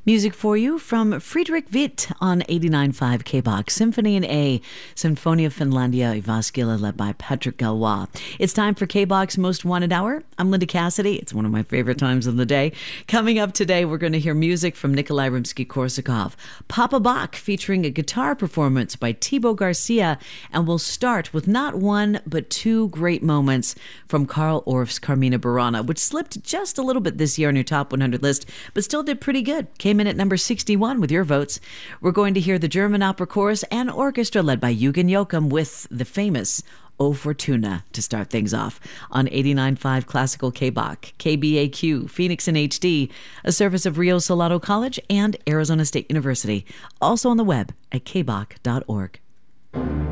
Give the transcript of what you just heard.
Music for you from Friedrich Witt on 89.5 KBOX, Symphony in A, Sinfonia Finlandia Ivaskila, led by Patrick Galois. It's time for KBOX Most Wanted Hour. I'm Linda Cassidy. It's one of my favorite times of the day. Coming up today, we're going to hear music from Nikolai Rimsky-Korsakov, Papa Bach featuring a guitar performance by Thibaut Garcia, and we'll start with not one but two great moments from Carl Orff's Carmina Burana, which slipped just a little bit this year on your top 100 list, but still did pretty good. Came in at number 61 with your votes. We're going to hear the German opera chorus and orchestra led by Eugen Joachim with the famous O Fortuna to start things off on 89.5 Classical KBOX, KBAQ, Phoenix in HD, a service of Rio Salado College and Arizona State University. Also on the web at kbok.org.